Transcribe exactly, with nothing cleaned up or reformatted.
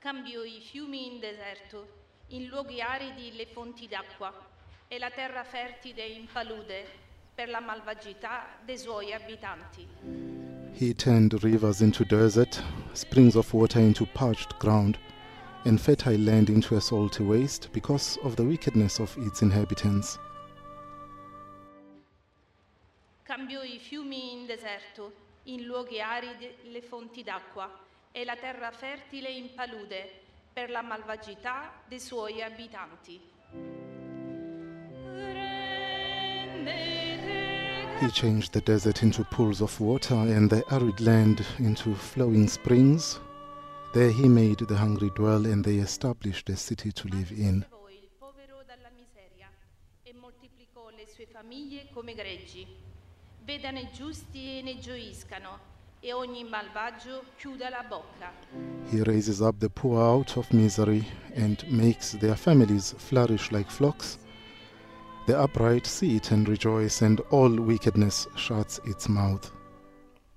Cambiò i fiumi in deserto, in luoghi aridi le fonti d'acqua, e la terra fertile in palude per la malvagità dei suoi abitanti. He turned rivers into desert, springs of water into parched ground, and fertile land into a salty waste because of the wickedness of its inhabitants. Cambiò i fiumi in deserto, in luoghi aridi le fonti d'acqua, e la terra fertile in palude per la malvagità dei suoi abitanti. He changed the desert into pools of water and the arid land into flowing springs. There he made the hungry dwell, and they established a city to live in. Sollevò il povero dalla miseria e moltiplicò le sue famiglie come greggi. Vedano i giusti e ne gioiscano, e ogni malvagio chiuda la bocca. He raises up the poor out of misery and makes their families flourish like flocks. The upright see it and rejoice, and all wickedness shuts its mouth.